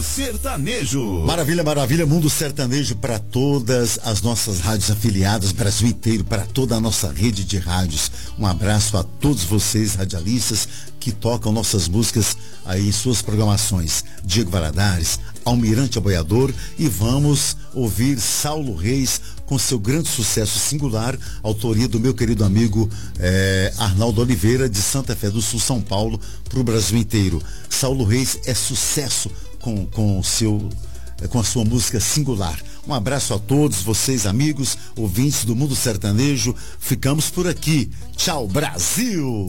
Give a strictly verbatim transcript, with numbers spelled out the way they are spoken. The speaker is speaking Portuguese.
Sertanejo. Maravilha, maravilha, Mundo Sertanejo para todas as nossas rádios afiliadas, Brasil inteiro, para toda a nossa rede de rádios. Um abraço a todos vocês, radialistas, que tocam nossas músicas aí em suas programações. Diego Valadares, Almirante Aboiador, e vamos ouvir Saulo Reis com seu grande sucesso singular, autoria do meu querido amigo eh, Arnaldo Oliveira, de Santa Fé do Sul, São Paulo, para o Brasil inteiro. Saulo Reis é sucesso com, com, seu, com a sua música singular. Um abraço a todos vocês, amigos, ouvintes do Mundo Sertanejo. Ficamos por aqui. Tchau, Brasil!